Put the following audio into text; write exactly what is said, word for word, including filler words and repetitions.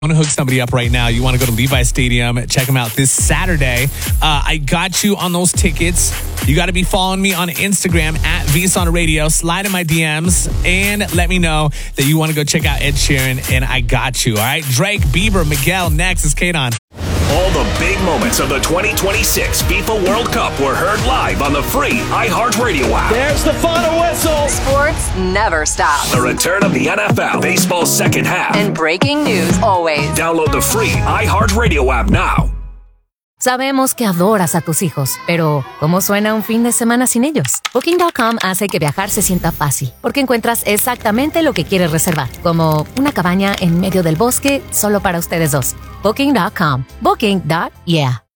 want to hook somebody up right now, you want to go to Levi Stadium, check them out this Saturday. Uh, I got you on those tickets. You got to be following me on Instagram at VSON Radio. Slide in my D Ms and let me know that you want to go check out Ed Sheeran, and I got you. All right, Drake, Bieber, Miguel. Next is Kadon. All the big moments of the twenty twenty-six FIFA World Cup were heard live on the free iHeartRadio app. There's the final whistle. Sports never stop. The return of the N F L, baseball's second half. And breaking news always. Download the free iHeartRadio app now. Sabemos que adoras a tus hijos, pero ¿cómo suena un fin de semana sin ellos? Booking punto com hace que viajar se sienta fácil, porque encuentras exactamente lo que quieres reservar, como una cabaña en medio del bosque solo para ustedes dos. Booking punto com. Booking. Yeah.